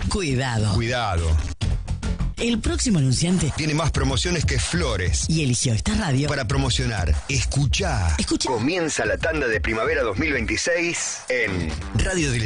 Cuidado. Cuidado. El próximo anunciante Tiene más promociones que flores. y eligió esta radio Para promocionar. Escuchá. Escucha. Comienza la tanda de primavera 2026 en Radio del